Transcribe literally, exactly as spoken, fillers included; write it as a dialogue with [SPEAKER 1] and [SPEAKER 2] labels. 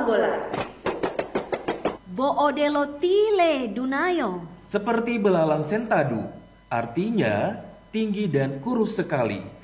[SPEAKER 1] bola.
[SPEAKER 2] Boodelotile dunayo.
[SPEAKER 3] Seperti belalang sentadu, artinya tinggi dan kurus sekali.